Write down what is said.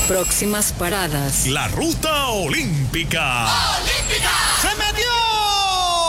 Próximas paradas. La ruta olímpica. ¡Olímpica! ¡Se me